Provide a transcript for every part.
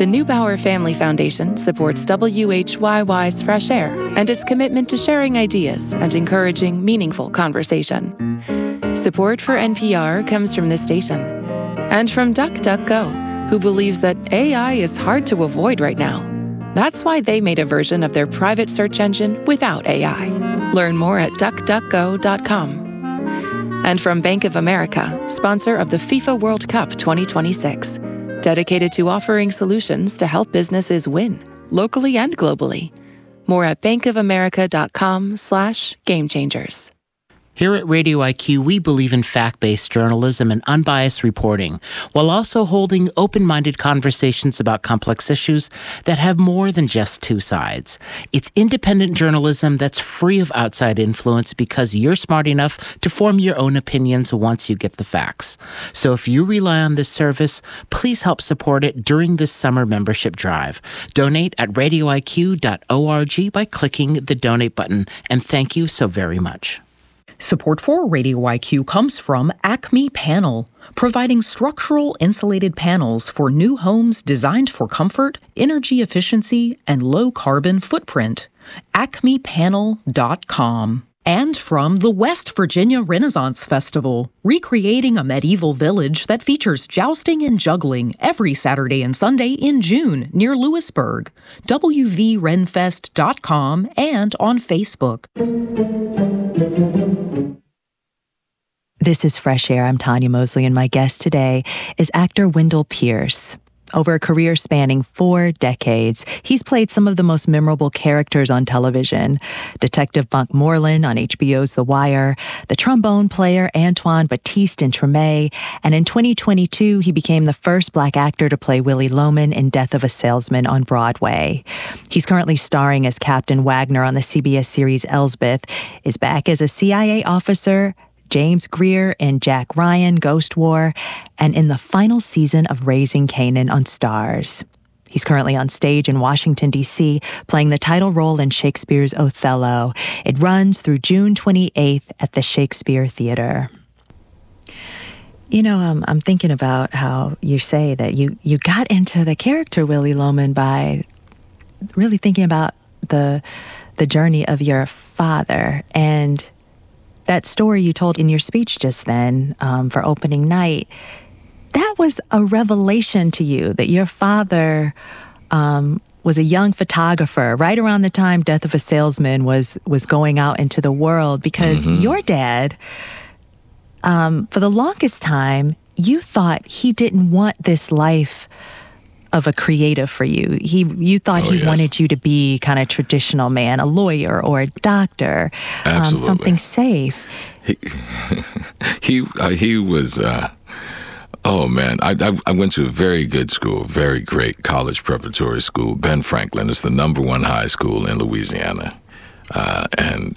The Neubauer Family Foundation supports WHYY's Fresh Air and its commitment to sharing ideas and encouraging meaningful conversation. Support for NPR comes from this station and from DuckDuckGo, who believes that AI is hard to avoid right now. That's why they made a version of their private search engine without AI. Learn more at duckduckgo.com. And from Bank of America, sponsor of the FIFA World Cup 2026, dedicated to offering solutions to help businesses win, locally and globally. More at bankofamerica.com/gamechangers. Here at Radio IQ, we believe in fact-based journalism and unbiased reporting, while also holding open-minded conversations about complex issues that have more than just two sides. It's independent journalism that's free of outside influence because you're smart enough to form your own opinions once you get the facts. So if you rely on this service, please help support it during this summer membership drive. Donate at radioiq.org by clicking the donate button, and thank you so very much. Support for Radio IQ comes from Acme Panel, providing structural insulated panels for new homes designed for comfort, energy efficiency, and low carbon footprint. acmepanel.com. And from the West Virginia Renaissance Festival, recreating a medieval village that features jousting and juggling every Saturday and Sunday in June near Lewisburg. wvrenfest.com and on Facebook. This is Fresh Air. I'm Tanya Mosley, and my guest today is actor Wendell Pierce. Over a career spanning 4 decades, he's played some of the most memorable characters on television. Detective Bunk Moreland on HBO's The Wire, the trombone player Antoine Batiste in Treme, and in 2022, he became the first Black actor to play Willie Loman in Death of a Salesman on Broadway. He's currently starring as Captain Wagner on the CBS series Elsbeth, is back as a CIA officer, James Greer in Jack Ryan, Ghost War, and in the final season of Raising Kanan on Starz. He's currently on stage in Washington, D.C., playing the title role in Shakespeare's Othello. It runs through June 28th at the Shakespeare Theater. You know, I'm thinking about how you say that you got into the character Willie Loman by really thinking about the journey of your father, and that story you told in your speech just then for opening night, that was a revelation to you that your father was a young photographer right around the time Death of a Salesman was going out into the world, because your dad, for the longest time, you thought he didn't want this life of a creative for you. You thought he wanted you to be kind of traditional man, a lawyer or a doctor, something safe. He was. Oh man, I went to a very good school, very great college preparatory school. Ben Franklin is the #1 high school in Louisiana, and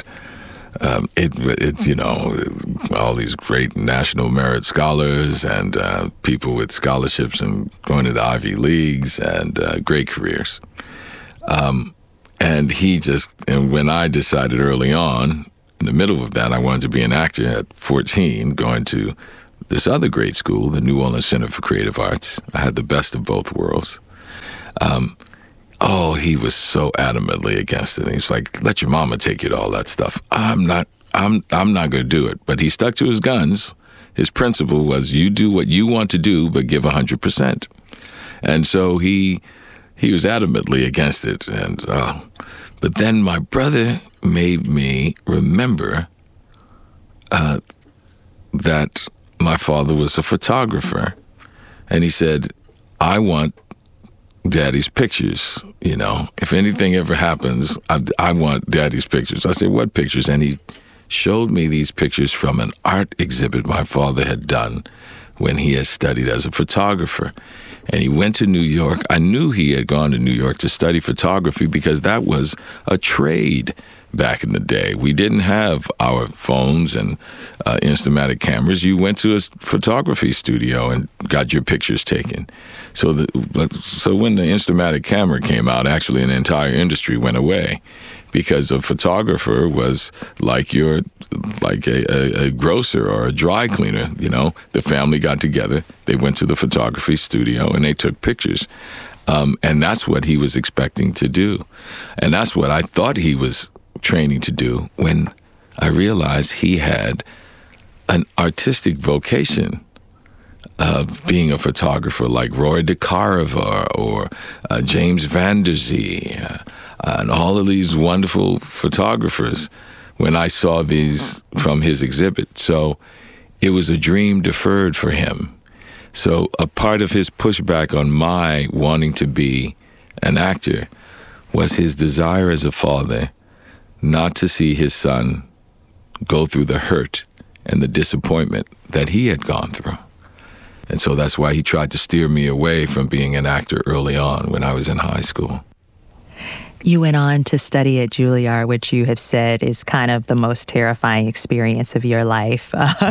it's all these great national merit scholars and people with scholarships and going to the Ivy Leagues and great careers. And when I decided early on, in the middle of that, I wanted to be an actor at 14, going to this other great school, the New Orleans Center for Creative Arts. I had the best of both worlds. He was so adamantly against it. He's like, let your mama take you to all that stuff. I'm not going to do it. But he stuck to his guns. His principle was, you do what you want to do, but give 100%. And so he was adamantly against it. And but then my brother made me remember that my father was a photographer. And he said, I want Daddy's pictures. If anything ever happens, I want Daddy's pictures. I said, what pictures? And he showed me these pictures from an art exhibit my father had done when he had studied as a photographer. And he went to New York. I knew he had gone to New York to study photography because that was a trade back in the day. We didn't have our phones and Instamatic cameras. You went to a photography studio and got your pictures taken. So when the Instamatic camera came out, actually an entire industry went away, because a photographer was like a grocer or a dry cleaner. The family got together, they went to the photography studio, and they took pictures. And that's what he was expecting to do. And that's what I thought he was training to do when I realized he had an artistic vocation of being a photographer like Roy DeCarava or James Van Der Zee and all of these wonderful photographers when I saw these from his exhibit. So it was a dream deferred for him. So a part of his pushback on my wanting to be an actor was his desire as a father not to see his son go through the hurt and the disappointment that he had gone through. And so that's why he tried to steer me away from being an actor early on when I was in high school. You went on to study at Juilliard, which you have said is kind of the most terrifying experience of your life.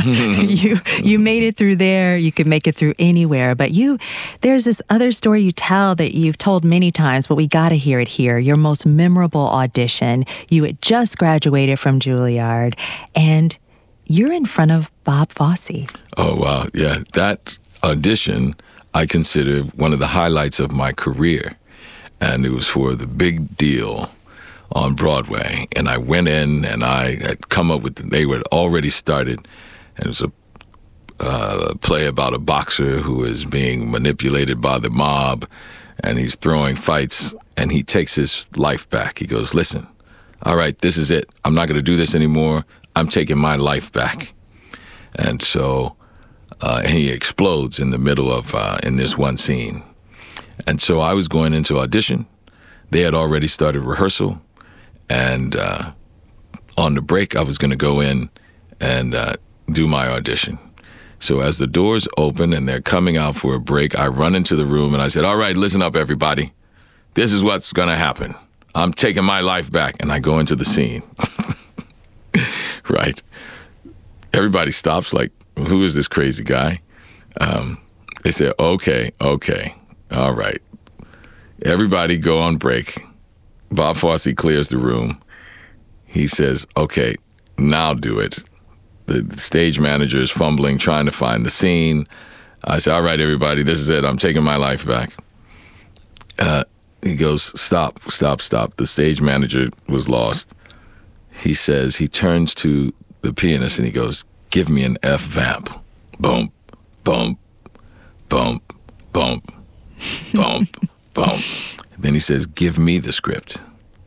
You made it through there. You could make it through anywhere. But there's this other story you tell that you've told many times, but we got to hear it here. Your most memorable audition. You had just graduated from Juilliard, and you're in front of Bob Fosse. Oh, wow. Yeah, that audition I consider one of the highlights of my career. And it was for The Big Deal on Broadway. And I went in and I had come up with, they were already started. And it was a play about a boxer who is being manipulated by the mob and he's throwing fights and he takes his life back. He goes, listen, all right, this is it. I'm not going to do this anymore. I'm taking my life back. And so and he explodes in the middle of, in this one scene. And so I was going into audition. They had already started rehearsal. And on the break, I was going to go in and do my audition. So as the doors open and they're coming out for a break, I run into the room and I said, all right, listen up, everybody. This is what's going to happen. I'm taking my life back. And I go into the scene. Right. Everybody stops like, who is this crazy guy? They said, okay. All right. Everybody go on break. Bob Fosse clears the room. He says, okay, now do it. The stage manager is fumbling, trying to find the scene. I said, all right, everybody, this is it. I'm taking my life back. He goes, stop. The stage manager was lost. He says, he turns to the pianist and he goes, give me an F vamp. Boom, boom, boom, boom. Bump, bump. Then he says, give me the script.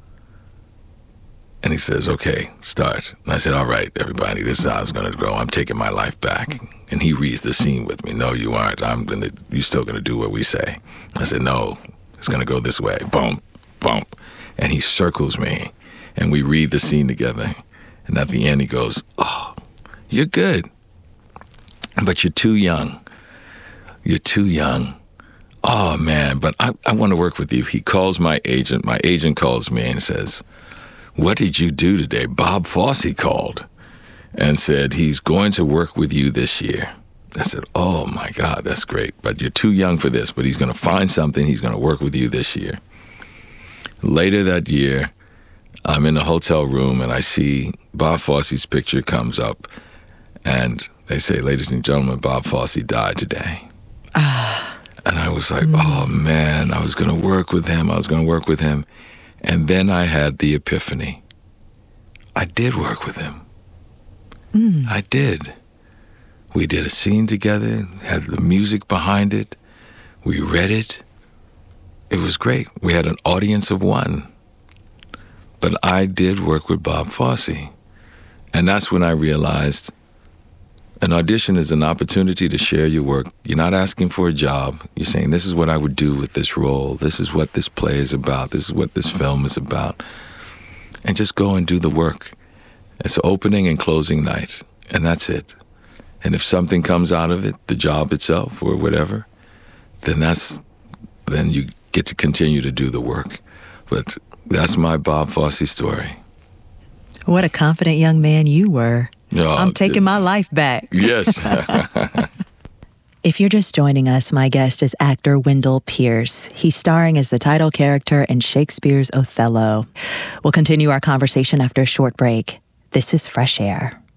And he says, okay, start. And I said, all right, everybody, this is how it's going to go. I'm taking my life back. And he reads the scene with me. No, you aren't. You're still going to do what we say. I said, no, it's going to go this way. Bump, bump. And he circles me. And we read the scene together. And at the end, he goes, oh, you're good. But you're too young. You're too young. Oh, man, but I want to work with you. He calls my agent. My agent calls me and says, what did you do today? Bob Fosse called and said he's going to work with you this year. I said, oh, my God, that's great. But you're too young for this. But he's going to find something. He's going to work with you this year. Later that year, I'm in the hotel room and I see Bob Fosse's picture comes up. And they say, ladies and gentlemen, Bob Fosse died today. And I was like, oh, man, I was going to work with him. And then I had the epiphany. I did work with him. I did. We did a scene together, had the music behind it. We read it. It was great. We had an audience of one. But I did work with Bob Fosse. And that's when I realized an audition is an opportunity to share your work. You're not asking for a job. You're saying, this is what I would do with this role. This is what this play is about. This is what this film is about. And just go and do the work. It's opening and closing night, and that's it. And if something comes out of it, the job itself or whatever, then you get to continue to do the work. But that's my Bob Fosse story. What a confident young man you were. I'm taking my life back. Yes. If you're just joining us, my guest is actor Wendell Pierce. He's starring as the title character in Shakespeare's Othello. We'll continue our conversation after a short break. This is Fresh Air.